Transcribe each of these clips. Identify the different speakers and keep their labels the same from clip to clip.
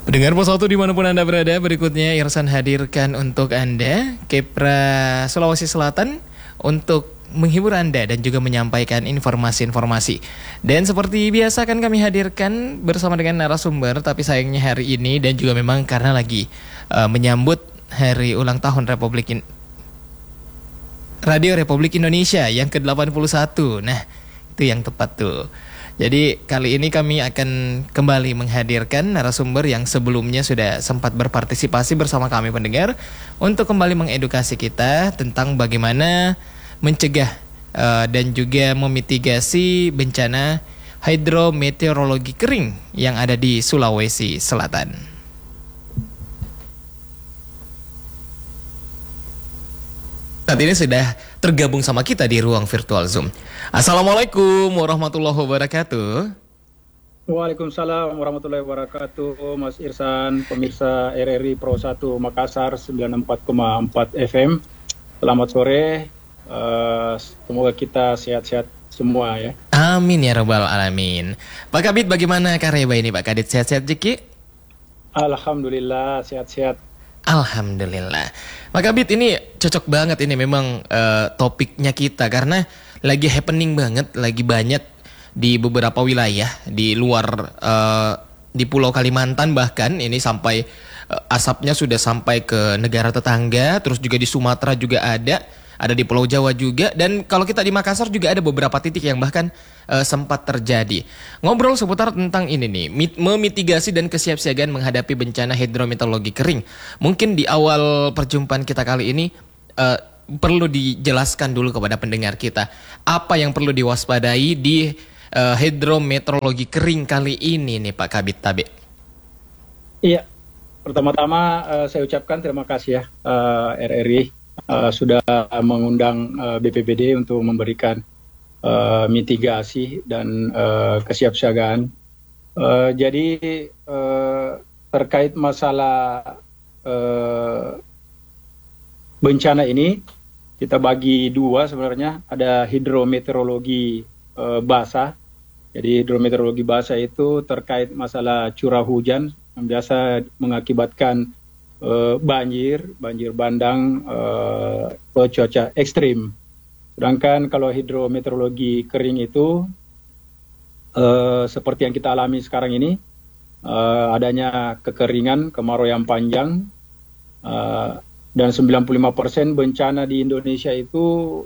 Speaker 1: Pendengar Pos 1 dimanapun Anda berada, berikutnya Irsan hadirkan untuk Anda Kepra Sulawesi Selatan untuk menghibur Anda dan juga menyampaikan informasi-informasi. Dan seperti biasa kan kami hadirkan bersama dengan narasumber, tapi sayangnya hari ini dan juga memang karena lagi menyambut hari ulang tahun Radio Republik Indonesia yang ke-81. Nah, itu yang tepat tuh. Jadi kali ini kami akan kembali menghadirkan narasumber yang sebelumnya sudah sempat berpartisipasi bersama kami pendengar untuk kembali mengedukasi kita tentang bagaimana mencegah dan juga memitigasi bencana hidrometeorologi kering yang ada di Sulawesi Selatan. Saat ini sudah tergabung sama kita di ruang virtual Zoom. Assalamualaikum warahmatullahi wabarakatuh.
Speaker 2: Waalaikumsalam warahmatullahi wabarakatuh, Mas Irsan, pemirsa RRI Pro 1 Makassar 94,4 FM. Selamat sore, semoga kita sehat-sehat semua ya.
Speaker 1: Amin ya rabbal alamin. Pak Kabit, bagaimana kabar ini Pak Kadit? Sehat-sehat Jeki?
Speaker 2: Alhamdulillah sehat-sehat.
Speaker 1: Alhamdulillah. Pak Kabit, ini cocok banget ini memang topiknya kita karena lagi happening banget, lagi banyak di beberapa wilayah di luar di Pulau Kalimantan, bahkan ini sampai asapnya sudah sampai ke negara tetangga, terus juga di Sumatera juga ada di Pulau Jawa juga, dan kalau kita di Makassar juga ada beberapa titik yang bahkan sempat terjadi. Ngobrol seputar tentang ini nih, memitigasi dan kesiapsiagaan menghadapi bencana hidrometeorologi kering. Mungkin di awal perjumpaan kita kali ini perlu dijelaskan dulu kepada pendengar kita apa yang perlu diwaspadai di hidrometeorologi kering kali ini nih Pak Kabit Tabe.
Speaker 2: Iya, pertama-tama saya ucapkan terima kasih ya RRI sudah mengundang BPBD untuk memberikan mitigasi dan kesiapsiagaan. Jadi terkait masalah bencana ini kita bagi dua sebenarnya. Ada hidrometeorologi basah. Jadi hidrometeorologi basah itu terkait masalah curah hujan yang biasa mengakibatkan banjir bandang, cuaca ekstrim. Sedangkan kalau hidrometeorologi kering itu seperti yang kita alami sekarang ini, adanya kekeringan, kemarau yang panjang, dan 95% bencana di Indonesia itu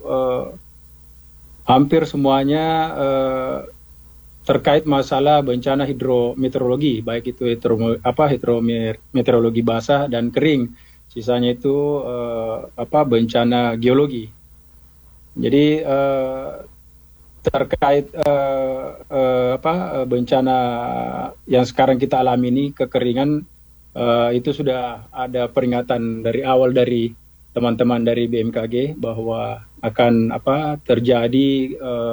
Speaker 2: hampir semuanya terkait masalah bencana hidrometeorologi, baik itu hidrometeorologi basah dan kering. Sisanya itu bencana geologi. Jadi terkait bencana yang sekarang kita alami ini, kekeringan, itu sudah ada peringatan dari awal dari teman-teman dari BMKG bahwa akan terjadi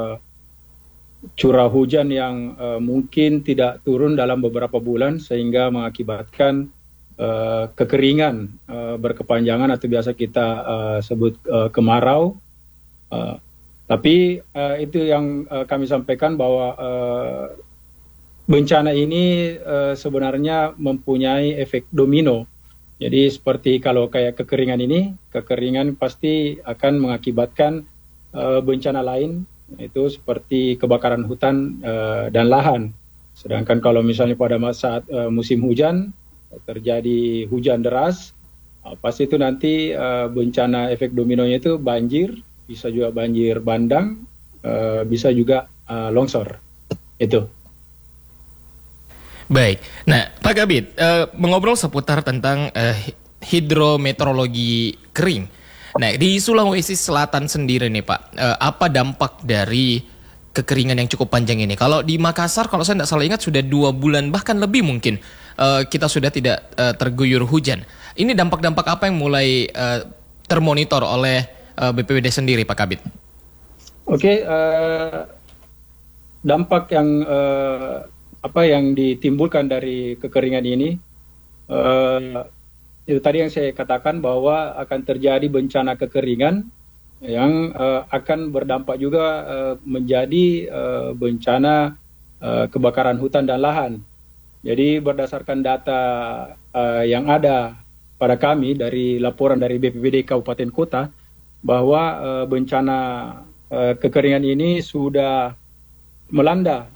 Speaker 2: curah hujan yang mungkin tidak turun dalam beberapa bulan sehingga mengakibatkan kekeringan berkepanjangan atau biasa kita sebut kemarau. Tapi itu yang kami sampaikan bahwa bencana ini sebenarnya mempunyai efek domino. Jadi seperti kalau kayak kekeringan ini, kekeringan pasti akan mengakibatkan bencana lain, itu seperti kebakaran hutan dan lahan. Sedangkan kalau misalnya pada saat musim hujan terjadi hujan deras, pasti itu nanti bencana efek dominonya itu banjir, bisa juga banjir bandang, bisa juga longsor. Itu.
Speaker 1: Baik. Nah, Pak Kabit, mengobrol seputar tentang hidrometeorologi kering. Nah, di Sulawesi Selatan sendiri nih Pak, apa dampak dari kekeringan yang cukup panjang ini? Kalau di Makassar, kalau saya tidak salah ingat sudah 2 bulan bahkan lebih mungkin kita sudah tidak terguyur hujan. Ini dampak-dampak apa yang mulai termonitor oleh BPBD sendiri, Pak Kabit?
Speaker 2: Oke, dampak yang yang ditimbulkan dari kekeringan ini, itu tadi yang saya katakan bahwa akan terjadi bencana kekeringan yang akan berdampak juga menjadi bencana kebakaran hutan dan lahan. Jadi berdasarkan data yang ada pada kami dari laporan dari BPBD Kabupaten Kota, bahwa bencana kekeringan ini sudah melanda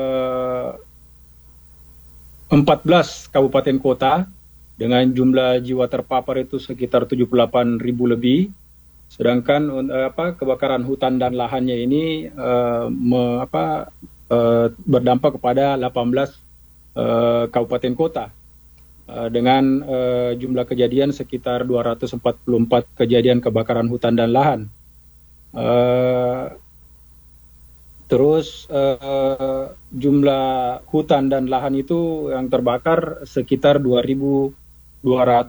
Speaker 2: 14 kabupaten kota dengan jumlah jiwa terpapar itu sekitar 78.000 lebih. Sedangkan kebakaran hutan dan lahannya ini berdampak kepada 18 kabupaten kota dengan jumlah kejadian sekitar 244 kejadian kebakaran hutan dan lahan. Terus jumlah hutan dan lahan itu yang terbakar sekitar 2.207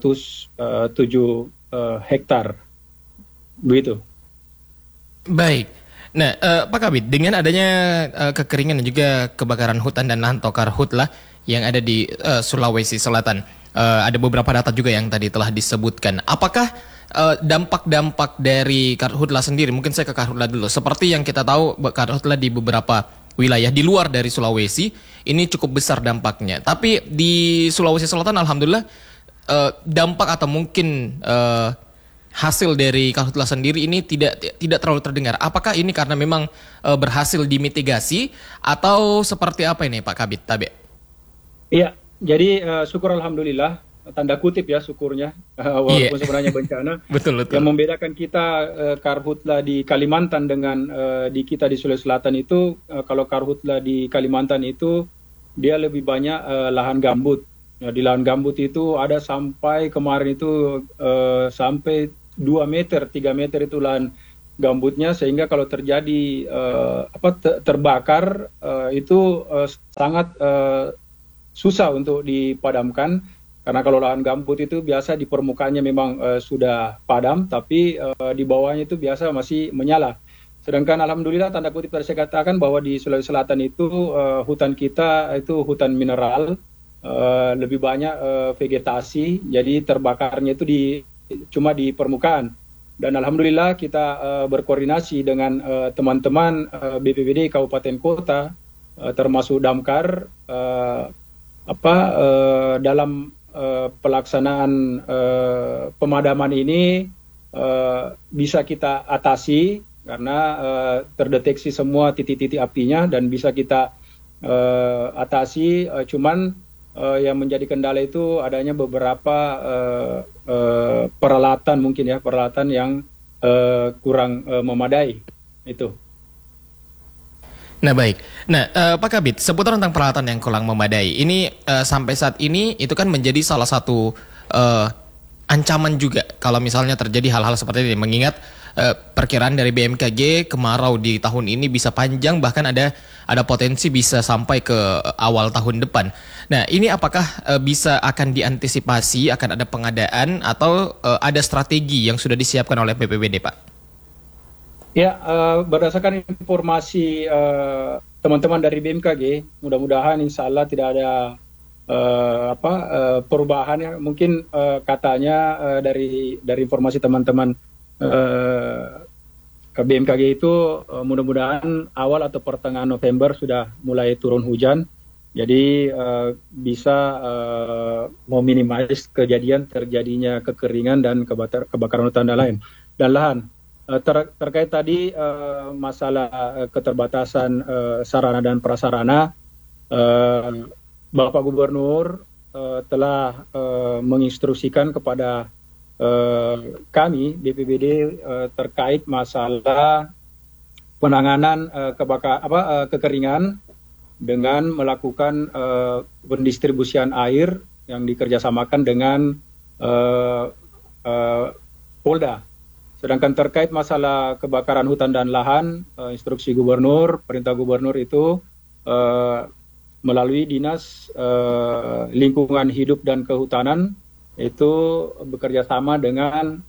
Speaker 2: hektar. Begitu.
Speaker 1: Baik. Nah, Pak Kabit, dengan adanya kekeringan dan juga kebakaran hutan dan lahan atau karhutla yang ada di Sulawesi Selatan, ada beberapa data juga yang tadi telah disebutkan. Apakah dampak-dampak dari karhutla sendiri, mungkin saya ke karhutla dulu, seperti yang kita tahu karhutla di beberapa wilayah di luar dari Sulawesi ini cukup besar dampaknya, tapi di Sulawesi Selatan alhamdulillah dampak atau mungkin hasil dari karhutla sendiri ini tidak terlalu terdengar. Apakah ini karena memang berhasil dimitigasi atau seperti apa ini Pak Kabit Tabe?
Speaker 2: Iya, jadi syukur alhamdulillah, tanda kutip ya syukurnya, walaupun sebenarnya bencana.
Speaker 1: Betul.
Speaker 2: Yang membedakan kita karhutla di Kalimantan dengan di kita di Sulawesi Selatan itu, kalau karhutla di Kalimantan itu dia lebih banyak lahan gambut. Ya, di lahan gambut itu ada sampai kemarin itu sampai 2 meter, 3 meter itu lahan gambutnya, sehingga kalau terjadi terbakar itu sangat susah untuk dipadamkan, karena kalau lahan gambut itu biasa di permukaannya memang sudah padam, tapi di bawahnya itu biasa masih menyala. Sedangkan alhamdulillah tanda kutip tadi saya katakan bahwa di Sulawesi Selatan itu hutan kita itu hutan mineral, lebih banyak vegetasi, jadi terbakarnya itu cuma di permukaan. Dan alhamdulillah kita berkoordinasi dengan teman-teman BPBD Kabupaten Kota, termasuk Damkar, dalam pelaksanaan pemadaman ini bisa kita atasi karena terdeteksi semua titik-titik apinya dan bisa kita atasi. Cuman yang menjadi kendala itu adanya beberapa peralatan yang kurang memadai itu.
Speaker 1: Nah baik, Pak Kabit, seputar tentang peralatan yang kurang memadai, ini sampai saat ini itu kan menjadi salah satu ancaman juga kalau misalnya terjadi hal-hal seperti ini, mengingat perkiraan dari BMKG kemarau di tahun ini bisa panjang, bahkan ada potensi bisa sampai ke awal tahun depan. Nah ini apakah akan diantisipasi, akan ada pengadaan atau ada strategi yang sudah disiapkan oleh BPBD Pak?
Speaker 2: Ya, berdasarkan informasi teman-teman dari BMKG, mudah-mudahan insya Allah tidak ada perubahan ya. Mungkin katanya dari informasi teman-teman ke BMKG itu mudah-mudahan awal atau pertengahan November sudah mulai turun hujan. Jadi bisa meminimalisir kejadian terjadinya kekeringan dan kebakaran hutan dan lahan. Terkait tadi masalah keterbatasan sarana dan prasarana, Bapak Gubernur telah menginstruksikan kepada kami BPBD terkait masalah penanganan kekeringan dengan melakukan pendistribusian air yang dikerjasamakan dengan Polda. Sedangkan terkait masalah kebakaran hutan dan lahan, instruksi gubernur, perintah gubernur itu melalui Dinas Lingkungan Hidup dan Kehutanan itu bekerja sama dengan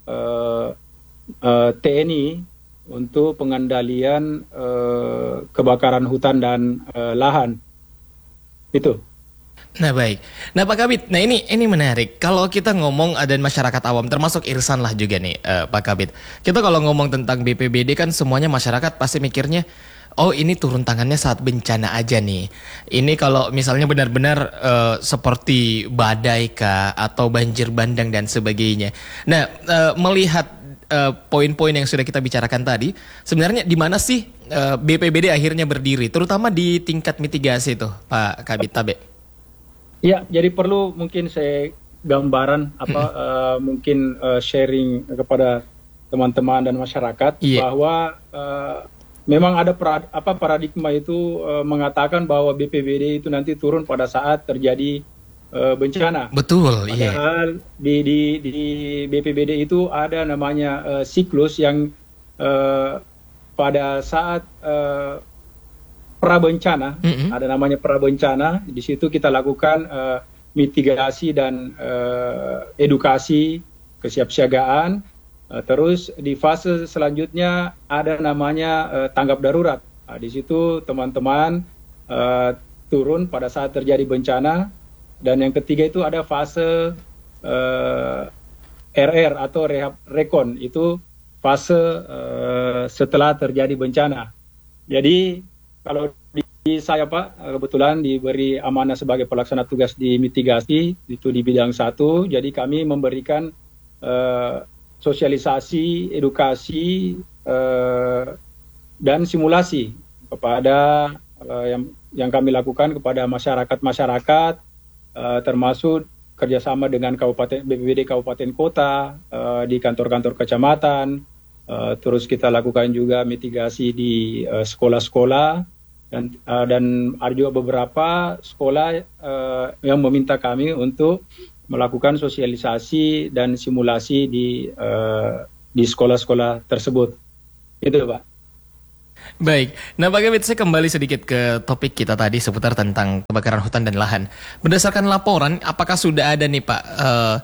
Speaker 2: TNI untuk pengendalian kebakaran hutan dan lahan. Itu.
Speaker 1: Nah baik, nah Pak Kabit, nah ini menarik. Kalau kita ngomong dan masyarakat awam, termasuk Irsan lah juga nih Pak Kabit. Kita kalau ngomong tentang BPBD kan semuanya masyarakat pasti mikirnya oh ini turun tangannya saat bencana aja nih. Ini kalau misalnya benar-benar seperti badai kah atau banjir bandang dan sebagainya. Nah, melihat poin-poin yang sudah kita bicarakan tadi, sebenarnya di mana sih BPBD akhirnya berdiri, terutama di tingkat mitigasi itu, Pak Kabit Tabe?
Speaker 2: Ya, jadi perlu mungkin saya gambaran mungkin sharing kepada teman-teman dan masyarakat bahwa memang ada paradigma itu mengatakan bahwa BPBD itu nanti turun pada saat terjadi bencana.
Speaker 1: Betul,
Speaker 2: padahal di BPBD itu ada namanya siklus yang pada saat prabencana, ada namanya prabencana. Di situ kita lakukan mitigasi dan edukasi kesiapsiagaan. Terus di fase selanjutnya ada namanya tanggap darurat. Di situ teman-teman turun pada saat terjadi bencana. Dan yang ketiga itu ada fase RR atau rehab rekon, itu fase setelah terjadi bencana. Jadi kalau di saya Pak, kebetulan diberi amanah sebagai pelaksana tugas di mitigasi, itu di bidang 1, jadi kami memberikan sosialisasi, edukasi, dan simulasi kepada yang kami lakukan kepada masyarakat-masyarakat, termasuk kerjasama dengan BPBD Kabupaten Kota, di kantor-kantor kecamatan, terus kita lakukan juga mitigasi di sekolah-sekolah, dan ada juga beberapa sekolah yang meminta kami untuk melakukan sosialisasi dan simulasi di sekolah-sekolah tersebut. Itu Pak.
Speaker 1: Baik, nah Pak Kabit, saya kembali sedikit ke topik kita tadi seputar tentang kebakaran hutan dan lahan. Berdasarkan laporan, apakah sudah ada nih Pak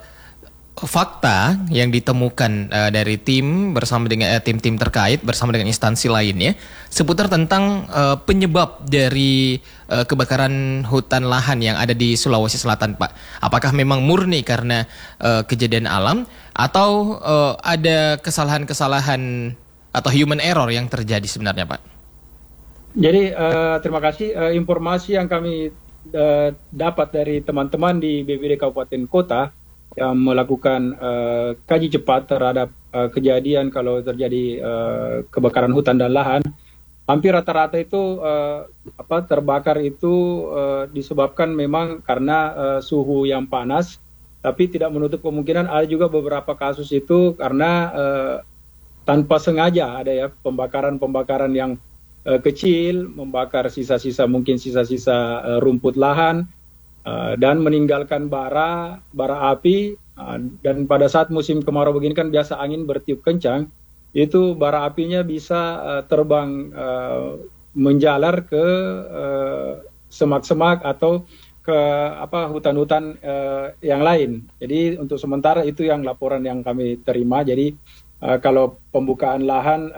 Speaker 1: fakta yang ditemukan dari tim bersama dengan tim-tim terkait bersama dengan instansi lainnya seputar tentang penyebab dari kebakaran hutan lahan yang ada di Sulawesi Selatan, Pak? Apakah memang murni karena kejadian alam atau ada kesalahan-kesalahan atau human error yang terjadi sebenarnya, Pak?
Speaker 2: Jadi terima kasih. Informasi yang kami dapat dari teman-teman di BPBD Kabupaten Kota yang melakukan kaji cepat terhadap kejadian kalau terjadi kebakaran hutan dan lahan, hampir rata-rata itu terbakar itu disebabkan memang karena suhu yang panas, tapi tidak menutup kemungkinan ada juga beberapa kasus itu karena tanpa sengaja ada ya pembakaran yang kecil, membakar sisa-sisa rumput lahan dan meninggalkan bara api, dan pada saat musim kemarau begini kan biasa angin bertiup kencang, itu bara apinya bisa terbang menjalar ke semak-semak atau ke hutan-hutan yang lain. Jadi untuk sementara itu yang laporan yang kami terima. Jadi kalau pembukaan lahan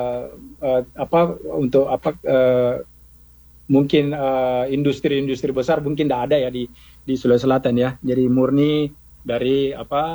Speaker 2: mungkin industri-industri besar mungkin tidak ada ya di Sulawesi Selatan ya. Jadi murni dari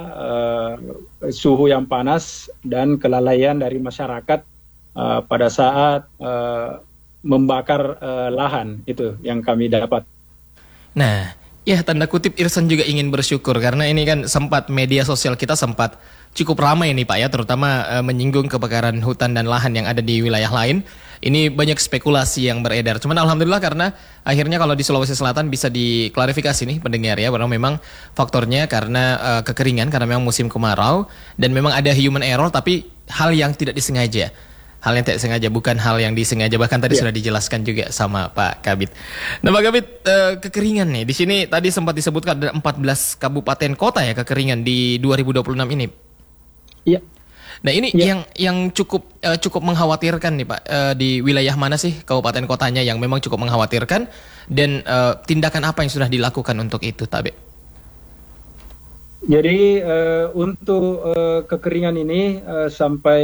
Speaker 2: suhu yang panas dan kelalaian dari masyarakat pada saat membakar lahan, itu yang kami dapat.
Speaker 1: Nah, ya tanda kutip Irsan juga ingin bersyukur karena ini kan sempat media sosial kita sempat cukup ramai nih Pak ya, terutama menyinggung kebakaran hutan dan lahan yang ada di wilayah lain. Ini banyak spekulasi yang beredar. Cuman alhamdulillah karena akhirnya kalau di Sulawesi Selatan bisa diklarifikasi nih pendengar ya, bahwa memang faktornya karena kekeringan, karena memang musim kemarau dan memang ada human error, tapi hal yang tidak disengaja. Hal yang tidak sengaja, bukan hal yang disengaja. Bahkan tadi sudah dijelaskan juga sama Pak Kabit. Nah Pak Kabit, kekeringan nih. Di sini tadi sempat disebutkan ada 14 kabupaten kota ya kekeringan di 2026 ini.
Speaker 2: Iya.
Speaker 1: Nah ini yang cukup mengkhawatirkan nih Pak. Di wilayah mana sih kabupaten kotanya yang memang cukup mengkhawatirkan, dan tindakan apa yang sudah dilakukan untuk itu, Tabe?
Speaker 2: Jadi untuk kekeringan ini sampai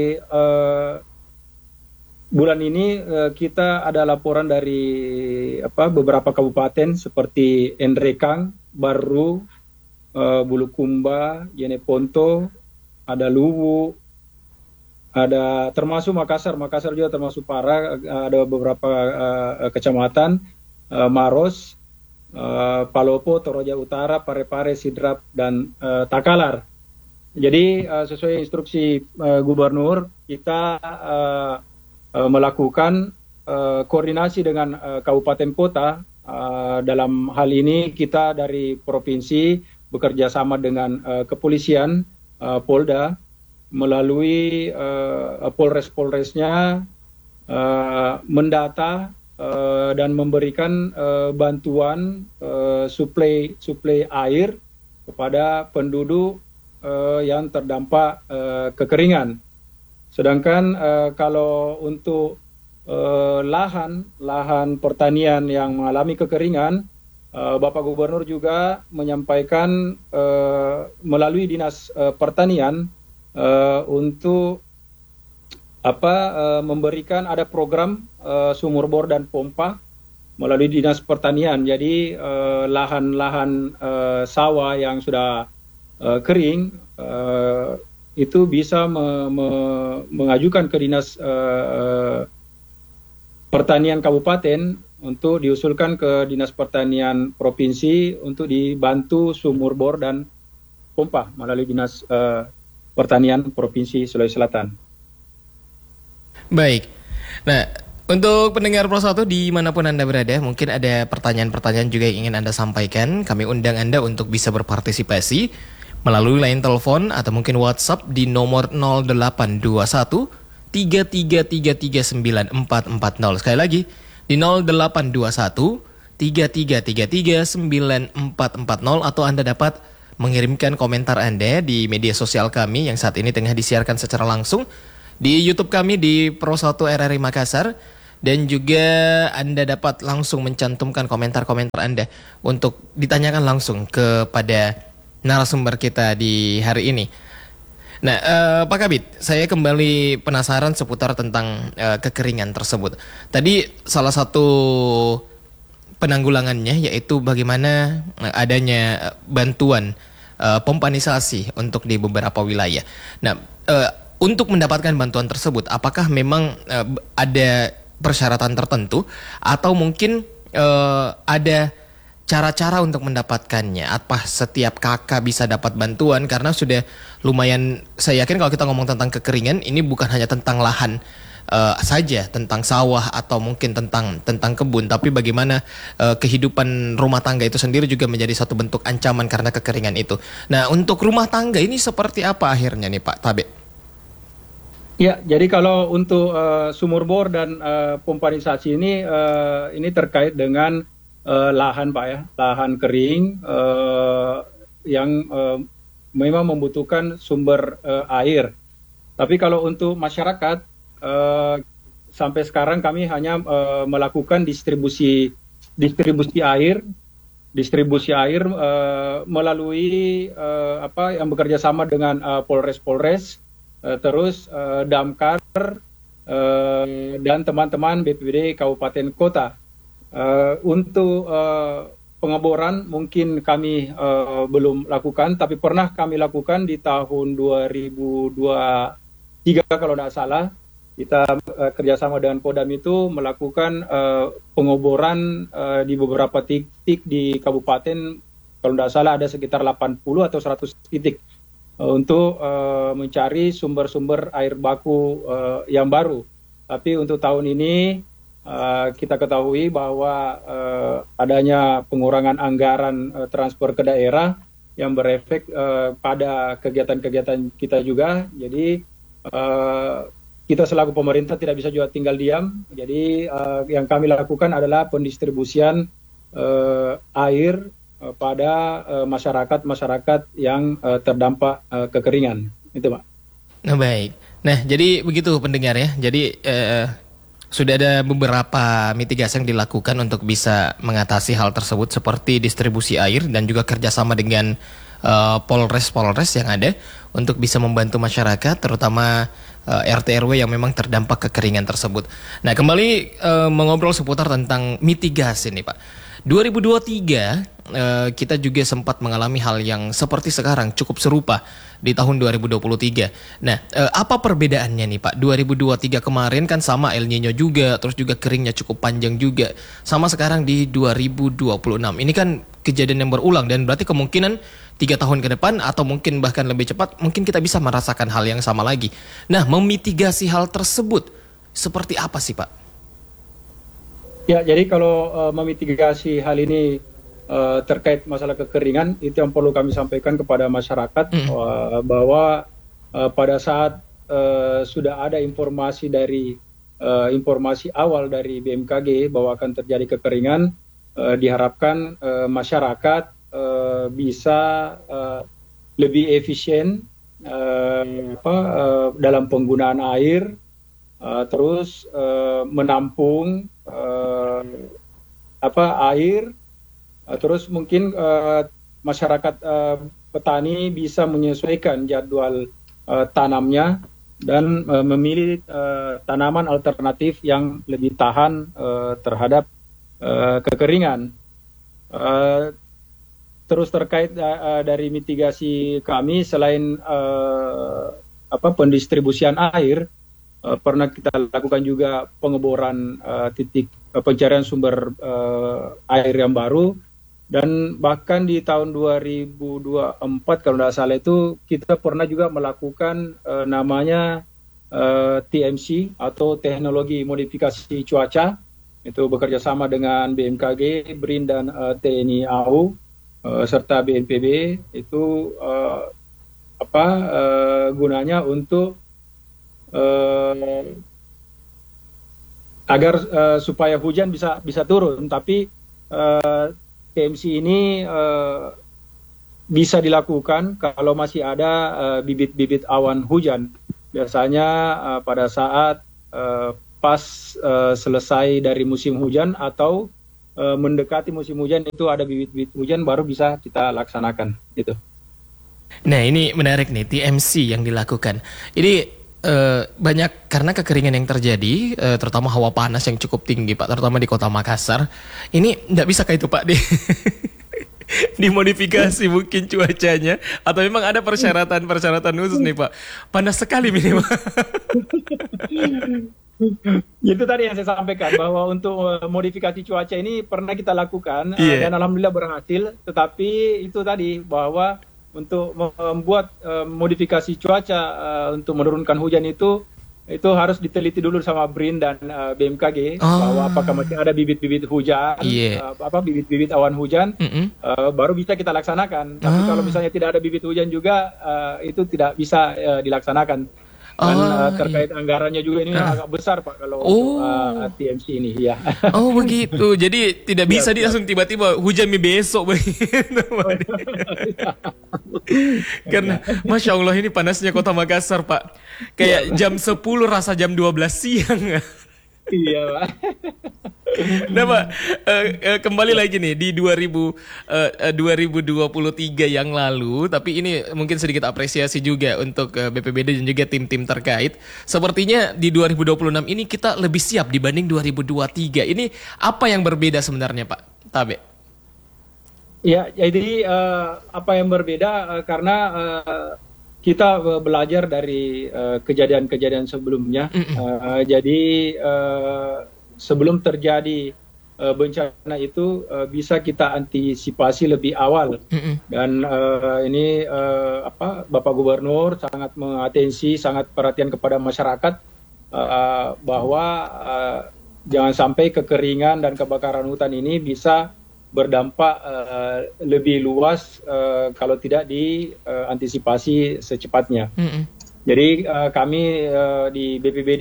Speaker 2: bulan ini kita ada laporan dari beberapa kabupaten seperti Enrekang, Baru, Bulukumba, Yeneponto, ada Luwu, ada termasuk Makassar. Makassar juga termasuk parah. Ada beberapa kecamatan, Maros, Palopo, Toraja Utara, Parepare, Sidrap, dan Takalar. Jadi sesuai instruksi Gubernur, kita melakukan koordinasi dengan kabupaten kota. Dalam hal ini kita dari provinsi bekerja sama dengan kepolisian, Polda, melalui polres-polresnya mendata dan memberikan bantuan suplai air kepada penduduk yang terdampak kekeringan. Sedangkan kalau untuk lahan pertanian yang mengalami kekeringan, Bapak Gubernur juga menyampaikan melalui Dinas Pertanian untuk memberikan ada program sumur bor dan pompa melalui Dinas Pertanian. Jadi lahan-lahan sawah yang sudah kering itu bisa mengajukan ke Dinas Pertanian Kabupaten untuk diusulkan ke Dinas Pertanian Provinsi untuk dibantu sumur bor dan pompa melalui Dinas Pertanian Provinsi Sulawesi Selatan.
Speaker 1: Baik. Nah, untuk pendengar Pro 1 dimanapun Anda berada, mungkin ada pertanyaan-pertanyaan juga yang ingin Anda sampaikan. Kami undang Anda untuk bisa berpartisipasi melalui line telepon atau mungkin WhatsApp di nomor 0821 33339440. Sekali lagi, di 0821 33339440, atau Anda dapat mengirimkan komentar Anda di media sosial kami yang saat ini tengah disiarkan secara langsung di YouTube kami di Pro 1 RRI Makassar, dan juga Anda dapat langsung mencantumkan komentar-komentar Anda untuk ditanyakan langsung kepada narasumber kita di hari ini. Nah, Pak Kabid, saya kembali penasaran seputar tentang kekeringan tersebut. Tadi salah satu penanggulangannya yaitu bagaimana adanya bantuan pompanisasi untuk di beberapa wilayah. Nah, untuk mendapatkan bantuan tersebut, apakah memang ada persyaratan tertentu atau mungkin ada cara-cara untuk mendapatkannya? Apa setiap kakak bisa dapat bantuan? Karena sudah lumayan, saya yakin kalau kita ngomong tentang kekeringan, ini bukan hanya tentang lahan saja, tentang sawah atau mungkin tentang kebun, tapi bagaimana kehidupan rumah tangga itu sendiri juga menjadi satu bentuk ancaman karena kekeringan itu. Nah, untuk rumah tangga ini seperti apa akhirnya nih Pak Tabe?
Speaker 2: Ya, jadi kalau untuk sumur bor dan pompanisasi ini terkait dengan lahan Pak ya, lahan kering yang memang membutuhkan sumber air. Tapi kalau untuk masyarakat, sampai sekarang kami hanya melakukan distribusi air melalui yang bekerja sama dengan polres-polres, terus Damkar dan teman-teman BPBD Kabupaten Kota. Untuk pengeboran mungkin kami belum lakukan, tapi pernah kami lakukan di tahun 2023 kalau tidak salah. Kita kerjasama dengan Kodam itu melakukan pengeboran di beberapa titik di kabupaten, kalau tidak salah ada sekitar 80 atau 100 titik untuk mencari sumber-sumber air baku yang baru. Tapi untuk tahun ini kita ketahui bahwa adanya pengurangan anggaran transfer ke daerah yang berefek pada kegiatan-kegiatan kita juga. Jadi kita selaku pemerintah tidak bisa juga tinggal diam. Jadi yang kami lakukan adalah pendistribusian air pada masyarakat yang terdampak kekeringan. Itu Pak.
Speaker 1: Nah, baik. Nah, jadi begitu pendengar ya. Jadi sudah ada beberapa mitigasi yang dilakukan untuk bisa mengatasi hal tersebut, seperti distribusi air dan juga kerjasama dengan polres-polres yang ada untuk bisa membantu masyarakat, terutama RT RW yang memang terdampak kekeringan tersebut. Nah, kembali mengobrol seputar tentang mitigasi nih Pak. 2023 kita juga sempat mengalami hal yang seperti sekarang, cukup serupa di tahun 2023. Nah, apa perbedaannya nih Pak? 2023 kemarin kan sama El Nino juga, terus juga keringnya cukup panjang juga. Sama sekarang di 2026. Ini kan kejadian yang berulang dan berarti kemungkinan 3 tahun ke depan atau mungkin bahkan lebih cepat, mungkin kita bisa merasakan hal yang sama lagi. Nah, memitigasi hal tersebut seperti apa sih Pak?
Speaker 2: Ya, jadi kalau memitigasi hal ini terkait masalah kekeringan, itu yang perlu kami sampaikan kepada masyarakat bahwa pada saat sudah ada informasi dari informasi awal dari BMKG bahwa akan terjadi kekeringan, diharapkan masyarakat bisa lebih efisien dalam penggunaan air, terus menampung air. Terus mungkin masyarakat petani bisa menyesuaikan jadwal tanamnya dan memilih tanaman alternatif yang lebih tahan terhadap kekeringan. Terus terkait dari mitigasi kami, selain pendistribusian air, pernah kita lakukan juga pengeboran titik pencarian sumber air yang baru. Dan bahkan di tahun 2024 kalau tidak salah itu kita pernah juga melakukan namanya TMC atau teknologi modifikasi cuaca, itu bekerja sama dengan BMKG, BRIN dan TNI AU serta BNPB. Itu gunanya untuk agar supaya hujan bisa turun, tapi TMC ini bisa dilakukan kalau masih ada bibit-bibit awan hujan. Biasanya pada saat pas selesai dari musim hujan atau mendekati musim hujan, itu ada bibit-bibit hujan baru bisa kita laksanakan gitu.
Speaker 1: Nah, ini menarik nih, TMC yang dilakukan. Ini banyak karena kekeringan yang terjadi, terutama hawa panas yang cukup tinggi Pak, terutama di kota Makassar. Ini nggak bisa kayak itu Pak dimodifikasi mungkin cuacanya, atau memang ada persyaratan khusus nih Pak? Panas sekali minimal.
Speaker 2: Itu tadi yang saya sampaikan, bahwa untuk modifikasi cuaca ini pernah kita lakukan dan alhamdulillah berhasil. Tetapi itu tadi bahwa untuk membuat modifikasi cuaca untuk menurunkan hujan itu harus diteliti dulu sama BRIN dan BMKG bahwa apakah masih ada bibit-bibit hujan, bibit-bibit awan hujan, baru bisa kita laksanakan. Tapi kalau misalnya tidak ada bibit hujan juga, itu tidak bisa dilaksanakan. Dan terkait anggarannya juga ini agak besar Pak kalau TMC ini ya.
Speaker 1: Oh begitu, jadi tidak bisa langsung tiba-tiba hujan besok begitu. Karena Masya Allah ini panasnya kota Makassar Pak, kayak jam 10 rasa jam 12 siang.
Speaker 2: Iya Pak.
Speaker 1: Nah Pak, kembali lagi nih di 2023 yang lalu, tapi ini mungkin sedikit apresiasi juga untuk BPBD dan juga tim-tim terkait. Sepertinya di 2026 ini kita lebih siap dibanding 2023. Ini apa yang berbeda sebenarnya Pak Tabe?
Speaker 2: Ya, jadi apa yang berbeda karena kita belajar dari kejadian-kejadian sebelumnya. Jadi sebelum terjadi bencana itu bisa kita antisipasi lebih awal. Dan ini Bapak Gubernur sangat mengatensi, sangat perhatian kepada masyarakat bahwa jangan sampai kekeringan dan kebakaran hutan ini bisa berdampak lebih luas kalau tidak diantisipasi secepatnya. Jadi kami di BPBD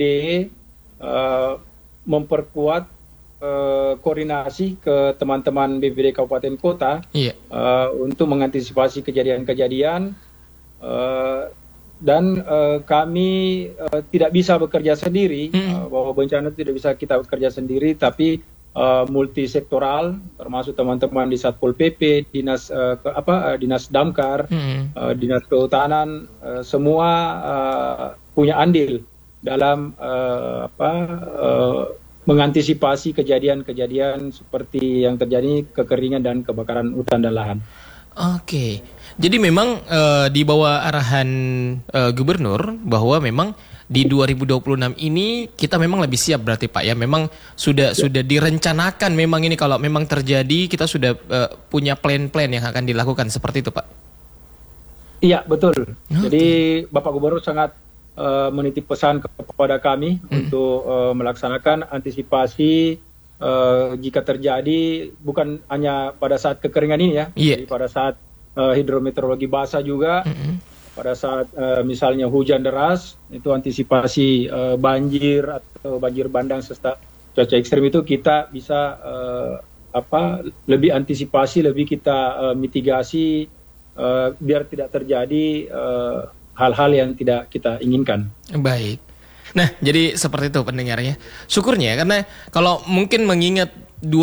Speaker 2: memperkuat koordinasi ke teman-teman BPBD Kabupaten Kota untuk mengantisipasi kejadian-kejadian, dan kami tidak bisa bekerja sendiri, bahwa bencana tidak bisa kita bekerja sendiri, tapi multisektoral, termasuk teman-teman di Satpol PP, dinas damkar, dinas kehutanan, semua punya andil dalam mengantisipasi kejadian-kejadian seperti yang terjadi kekeringan dan kebakaran hutan dan lahan.
Speaker 1: Oke, jadi memang di bawah arahan gubernur bahwa memang di 2026 ini kita memang lebih siap berarti Pak ya. Memang sudah direncanakan memang ini kalau memang terjadi kita sudah punya plan-plan yang akan dilakukan seperti itu Pak.
Speaker 2: Iya betul. Jadi Bapak Gubernur sangat menitip pesan kepada kami untuk melaksanakan antisipasi jika terjadi bukan hanya pada saat kekeringan ini ya, jadi pada saat hidrometeorologi basah juga, pada saat misalnya hujan deras itu antisipasi banjir atau banjir bandang serta cuaca ekstrem itu kita bisa lebih antisipasi, lebih kita mitigasi biar tidak terjadi hal-hal yang tidak kita inginkan.
Speaker 1: Baik. Nah, jadi seperti itu pendengarnya. Syukurnya karena kalau mungkin mengingat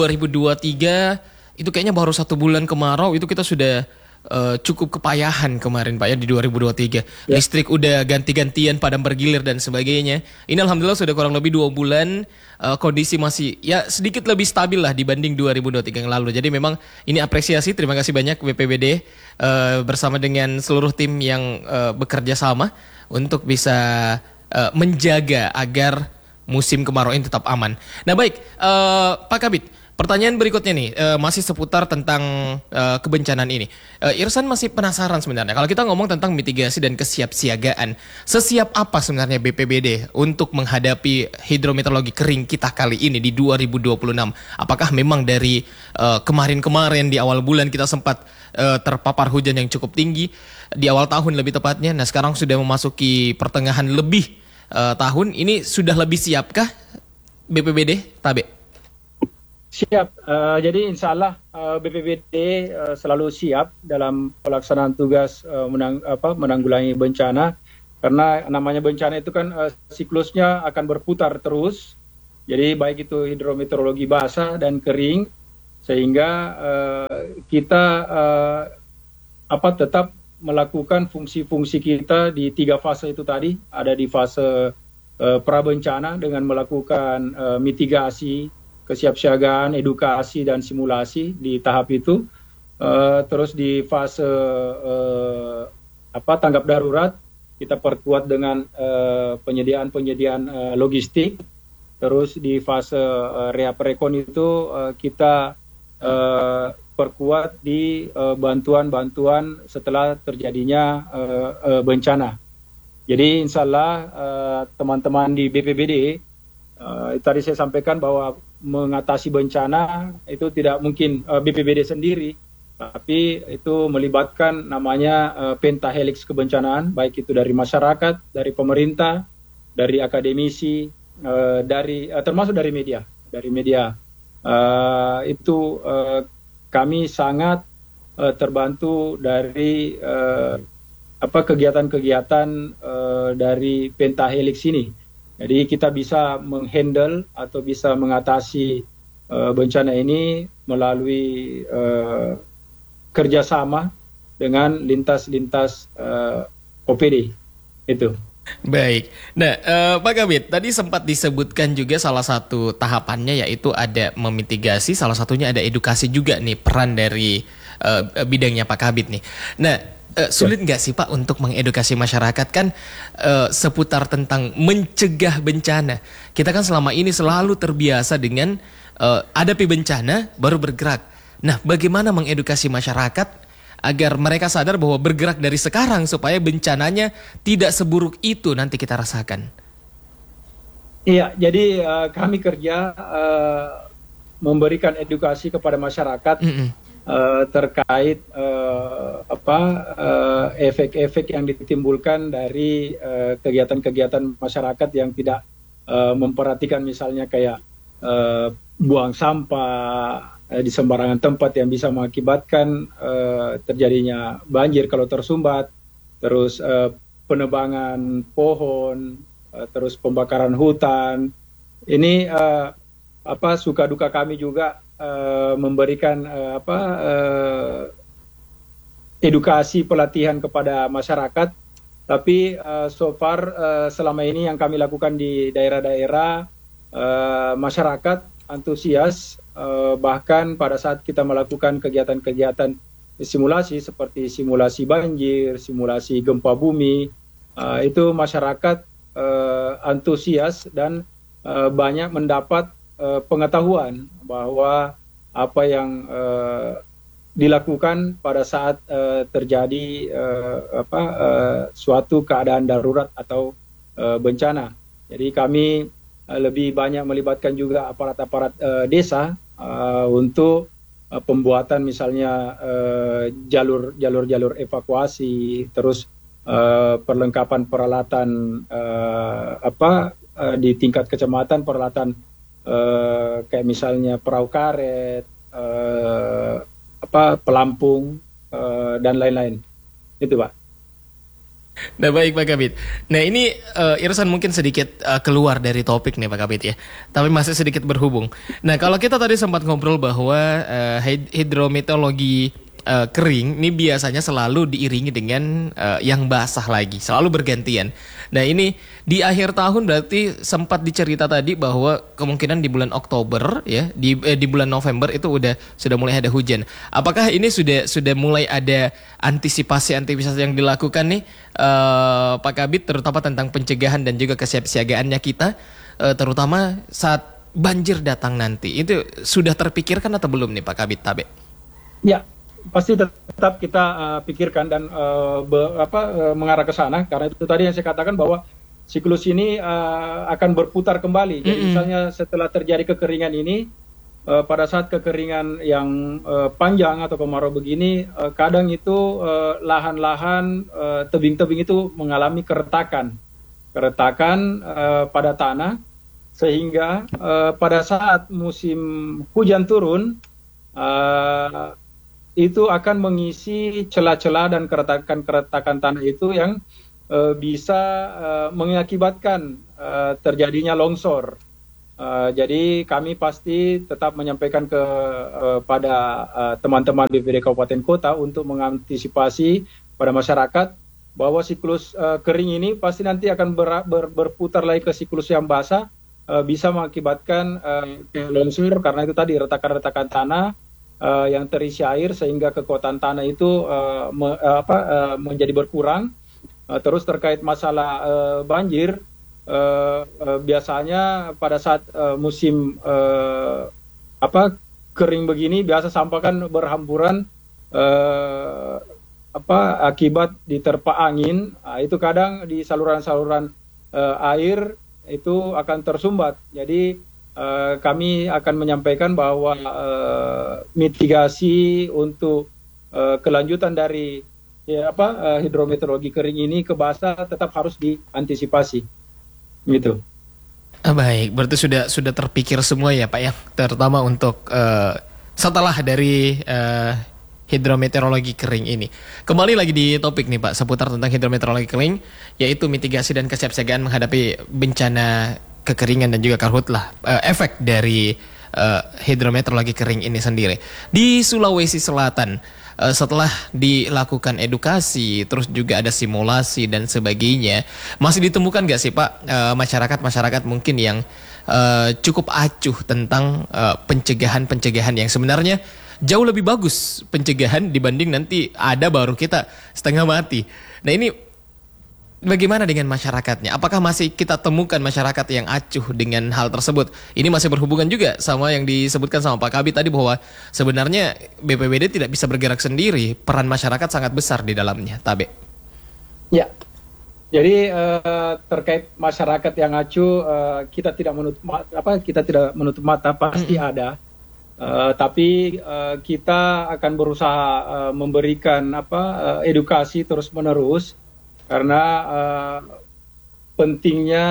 Speaker 1: 2023 itu kayaknya baru 1 bulan kemarau itu kita sudah cukup kepayahan kemarin Pak ya di 2023. Ya. Listrik udah ganti-gantian padam bergilir dan sebagainya. Ini alhamdulillah sudah kurang lebih 2 bulan kondisi masih ya sedikit lebih stabil lah dibanding 2023 yang lalu. Jadi memang ini apresiasi, terima kasih banyak BPBD bersama dengan seluruh tim yang bekerja sama untuk bisa menjaga agar musim kemarau ini tetap aman. Nah baik, Pak Kabid, pertanyaan berikutnya nih masih seputar tentang kebencanaan ini. Irsan masih penasaran sebenarnya kalau kita ngomong tentang mitigasi dan kesiapsiagaan, sesiap apa sebenarnya BPBD untuk menghadapi hidrometeorologi kering kita kali ini di 2026? Apakah memang dari kemarin-kemarin di awal bulan kita sempat terpapar hujan yang cukup tinggi di awal tahun lebih tepatnya. Nah sekarang sudah memasuki pertengahan lebih tahun ini, sudah lebih siapkah BPBD Tabe?
Speaker 2: Siap. Jadi insya Allah BPBD selalu siap dalam pelaksanaan tugas menanggulangi bencana, karena namanya bencana itu kan siklusnya akan berputar terus. Jadi baik itu hidrometeorologi basah dan kering, sehingga kita tetap melakukan fungsi-fungsi kita di 3 fase itu tadi. Ada di fase prabencana dengan melakukan mitigasi, kesiapsiagaan, edukasi dan simulasi di tahap itu. Terus di fase tanggap darurat kita perkuat dengan penyediaan logistik. Terus di fase reaperekon itu kita perkuat di bantuan-bantuan setelah terjadinya bencana. Jadi insya Allah teman-teman di BPBD tadi saya sampaikan bahwa mengatasi bencana itu tidak mungkin BPBD sendiri, tapi itu melibatkan namanya pentahelix kebencanaan, baik itu dari masyarakat, dari pemerintah, dari akademisi, termasuk dari media. Kami sangat terbantu dari kegiatan-kegiatan dari pentahelix ini. Jadi kita bisa menghandle atau bisa mengatasi bencana ini melalui kerjasama dengan lintas-lintas OPD itu.
Speaker 1: Baik. Nah, Pak Kabid, tadi sempat disebutkan juga salah satu tahapannya yaitu ada memitigasi, salah satunya ada edukasi juga nih, peran dari bidangnya Pak Kabid nih. Nah, sulit nggak sih Pak untuk mengedukasi masyarakat kan seputar tentang mencegah bencana? Kita kan selama ini selalu terbiasa dengan hadapi bencana baru bergerak. Nah, bagaimana mengedukasi masyarakat agar mereka sadar bahwa bergerak dari sekarang supaya bencananya tidak seburuk itu nanti kita rasakan?
Speaker 2: Iya, jadi kami kerja memberikan edukasi kepada masyarakat terkait efek-efek yang ditimbulkan dari kegiatan-kegiatan masyarakat yang tidak memperhatikan misalnya kayak buang sampah di sembarangan tempat yang bisa mengakibatkan terjadinya banjir kalau tersumbat, terus penebangan pohon, terus pembakaran hutan. Ini suka duka kami juga memberikan edukasi pelatihan kepada masyarakat. Tapi so far selama ini yang kami lakukan di daerah-daerah masyarakat antusias, bahkan pada saat kita melakukan kegiatan-kegiatan simulasi seperti simulasi banjir, simulasi gempa bumi, itu masyarakat antusias dan banyak mendapat pengetahuan bahwa apa yang dilakukan pada saat terjadi suatu keadaan darurat atau bencana. Jadi kami lebih banyak melibatkan juga aparat-aparat desa untuk pembuatan misalnya jalur-jalur evakuasi, terus perlengkapan peralatan di tingkat kecamatan, peralatan kayak misalnya perahu karet, pelampung, dan lain-lain. Itu, Pak.
Speaker 1: Nah baik Pak Kabit. Nah ini Irsan mungkin sedikit keluar dari topik nih Pak Kabit ya. Tapi masih sedikit berhubung. Nah kalau kita tadi sempat ngobrol bahwa hidrometeorologi kering ini biasanya selalu diiringi dengan yang basah lagi. Selalu bergantian. Nah ini di akhir tahun berarti sempat dicerita tadi bahwa kemungkinan di bulan Oktober ya, di bulan November itu sudah mulai ada hujan. Apakah ini sudah mulai ada antisipasi yang dilakukan nih Pak Kabit, terutama tentang pencegahan dan juga kesiapsiagaannya kita, terutama saat banjir datang nanti, itu sudah terpikirkan atau belum nih Pak Kabit Tabe?
Speaker 2: Ya, pasti tetap kita pikirkan dan mengarah ke sana, karena itu tadi yang saya katakan bahwa siklus ini akan berputar kembali. Jadi misalnya setelah terjadi kekeringan ini, pada saat kekeringan yang panjang atau kemarau begini, kadang itu lahan-lahan, tebing-tebing itu mengalami keretakan pada tanah, sehingga pada saat musim hujan turun, itu akan mengisi celah-celah dan keretakan tanah itu yang bisa mengakibatkan terjadinya longsor. Jadi kami pasti tetap menyampaikan pada teman-teman BPD Kabupaten Kota untuk mengantisipasi pada masyarakat bahwa siklus kering ini pasti nanti akan berputar lagi ke siklus yang basah, bisa mengakibatkan longsor karena itu tadi retakan-retakan tanah yang terisi air sehingga kekuatan tanah itu menjadi berkurang. Terus terkait masalah banjir, biasanya pada saat musim kering begini biasa sampah kan berhamburan akibat diterpa angin. Itu kadang di saluran-saluran air itu akan tersumbat. Jadi kami akan menyampaikan bahwa mitigasi untuk kelanjutan dari hidrometeorologi kering ini ke basah tetap harus diantisipasi, gitu.
Speaker 1: Baik, berarti sudah terpikir semua ya Pak ya, terutama untuk setelah dari hidrometeorologi kering ini. Kembali lagi di topik nih Pak, seputar tentang hidrometeorologi kering, yaitu mitigasi dan kesiapsiagaan menghadapi bencana kekeringan dan juga karhutlah, efek dari hidrometeorologi kering ini sendiri. Di Sulawesi Selatan, setelah dilakukan edukasi, terus juga ada simulasi dan sebagainya, masih ditemukan gak sih Pak masyarakat-masyarakat mungkin yang cukup acuh tentang pencegahan-pencegahan yang sebenarnya jauh lebih bagus pencegahan dibanding nanti ada baru kita setengah mati. Nah ini bagaimana dengan masyarakatnya? Apakah masih kita temukan masyarakat yang acuh dengan hal tersebut? Ini masih berhubungan juga sama yang disebutkan sama Pak Kabit tadi bahwa sebenarnya BPBD tidak bisa bergerak sendiri. Peran masyarakat sangat besar di dalamnya, Tabe.
Speaker 2: Ya, jadi terkait masyarakat yang acuh, kita tidak menutup mata, pasti ada. Tapi kita akan berusaha memberikan edukasi terus-menerus. Karena pentingnya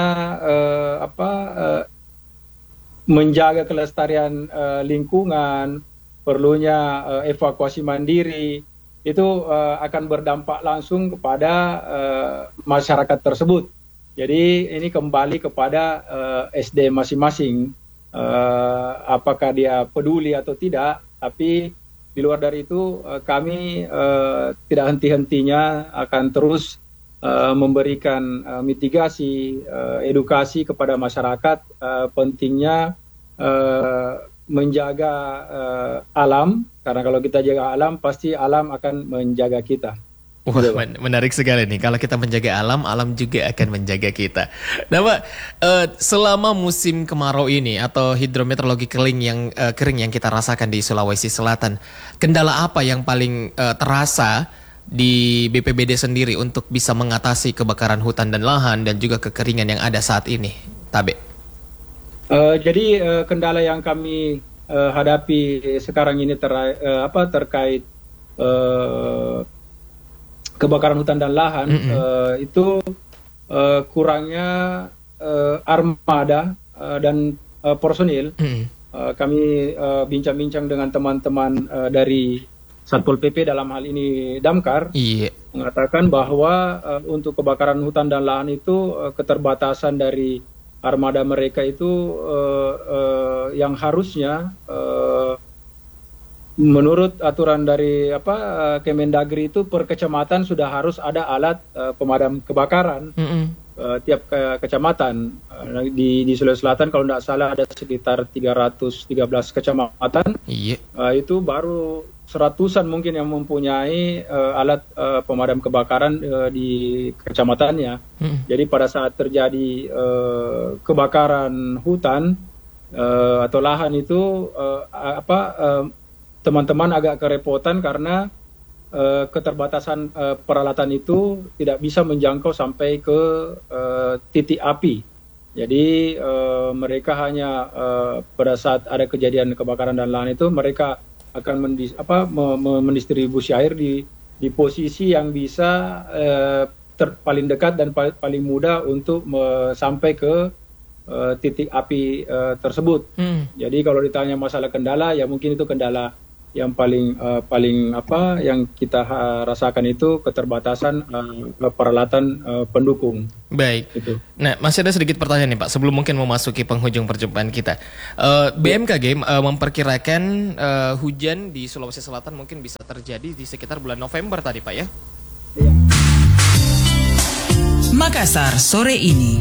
Speaker 2: menjaga kelestarian lingkungan, perlunya evakuasi mandiri, itu akan berdampak langsung kepada masyarakat tersebut. Jadi ini kembali kepada SDM masing-masing, apakah dia peduli atau tidak. Tapi di luar dari itu kami tidak henti-hentinya akan terus memberikan mitigasi, edukasi kepada masyarakat pentingnya menjaga alam, karena kalau kita jaga alam pasti alam akan menjaga kita.
Speaker 1: Wah, menarik sekali nih. Kalau kita menjaga alam, alam juga akan menjaga kita. Nah, Pak, selama musim kemarau ini atau hidrometeorologi kering yang kita rasakan di Sulawesi Selatan, kendala apa yang paling terasa di BPBD sendiri untuk bisa mengatasi kebakaran hutan dan lahan dan juga kekeringan yang ada saat ini, Tabe?
Speaker 2: Jadi kendala yang kami hadapi sekarang ini terkait kebakaran hutan dan lahan, itu kurangnya armada dan personil. Kami bincang-bincang dengan teman-teman dari Satpol PP, dalam hal ini Damkar, mengatakan bahwa untuk kebakaran hutan dan lahan itu keterbatasan dari armada mereka itu yang harusnya menurut aturan dari Kemendagri itu per kecamatan sudah harus ada alat pemadam kebakaran tiap kecamatan. Di Sulawesi Selatan kalau tidak salah ada sekitar 313 kecamatan. Itu baru seratusan mungkin yang mempunyai alat pemadam kebakaran di kecamatannya. Jadi pada saat terjadi kebakaran hutan atau lahan itu teman-teman agak kerepotan karena keterbatasan peralatan itu tidak bisa menjangkau sampai ke titik api. Jadi mereka hanya pada saat ada kejadian kebakaran dan lahan itu mereka akan mendistribusi air di posisi yang bisa paling dekat dan paling mudah untuk sampai ke titik api tersebut. Jadi kalau ditanya masalah kendala, ya mungkin itu kendala yang paling yang kita rasakan itu keterbatasan peralatan pendukung.
Speaker 1: Baik. Gitu. Nah, masih ada sedikit pertanyaan nih Pak, sebelum mungkin memasuki penghujung perjumpaan kita. BMKG memperkirakan hujan di Sulawesi Selatan mungkin bisa terjadi di sekitar bulan November tadi Pak ya?
Speaker 2: Iya.
Speaker 3: Makassar sore ini.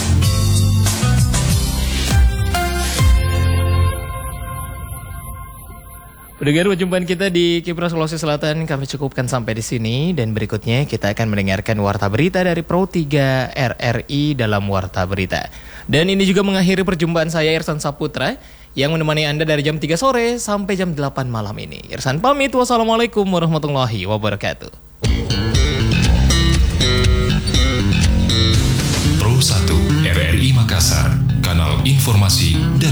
Speaker 1: Pendengar, perjumpaan kita di Kipra Sulawesi Selatan kami cukupkan sampai di sini, dan berikutnya kita akan mendengarkan warta berita dari Pro 3 RRI dalam warta berita. Dan ini juga mengakhiri perjumpaan saya Irsan Saputra yang menemani Anda dari jam 3 sore sampai jam 8 malam ini. Irsan pamit, wassalamualaikum warahmatullahi wabarakatuh.
Speaker 4: Pro 1 RRI Makassar, kanal informasi dan